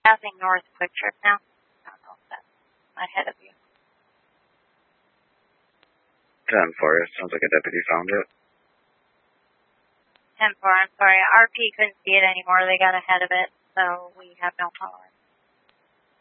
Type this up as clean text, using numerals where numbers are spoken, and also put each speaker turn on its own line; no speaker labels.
Passing north, quick trip now. I don't know if that's ahead of you.
10-4, sounds like a deputy found it.
10-4, I'm sorry. RP couldn't see it anymore. They got ahead of it, so we have no power.